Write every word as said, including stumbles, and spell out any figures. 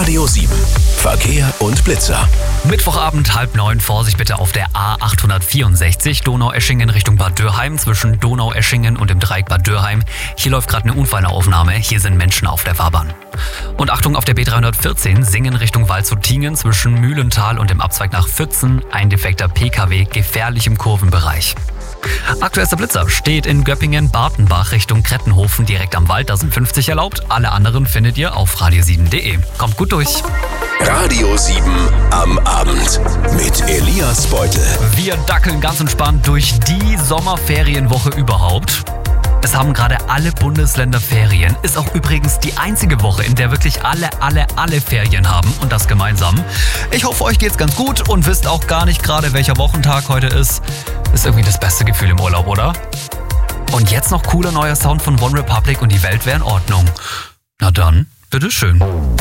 Radio sieben. Verkehr und Blitzer. Mittwochabend halb neun, Vorsicht bitte auf der A achthundertvierundsechzig Donaueschingen Richtung Bad Dürheim zwischen Donaueschingen und dem Dreieck Bad Dürheim. Hier läuft gerade eine Unfallaufnahme, hier sind Menschen auf der Fahrbahn. Und Achtung auf der B dreihundertvierzehn Singen Richtung Waldshut-Tiengen zwischen Mühlental und dem Abzweig nach Pfützen. Ein defekter P K W gefährlich im Kurvenbereich. Aktuellster Blitzer steht in Göppingen-Bartenbach Richtung Krettenhofen direkt am Wald, da sind fünfzig erlaubt. Alle anderen findet ihr auf radio sieben punkt de. Kommt gut durch. Radio sieben am Abend mit Elias Beutel. Wir dackeln ganz entspannt durch die Sommerferienwoche überhaupt. Es haben gerade alle Bundesländer Ferien. Ist auch übrigens die einzige Woche, in der wirklich alle, alle, alle Ferien haben und das gemeinsam. Ich hoffe, euch geht's ganz gut und wisst auch gar nicht gerade, welcher Wochentag heute ist. Ist irgendwie das beste Gefühl im Urlaub, oder? Und jetzt noch cooler neuer Sound von One Republic und die Welt wäre in Ordnung. Na dann, bitteschön.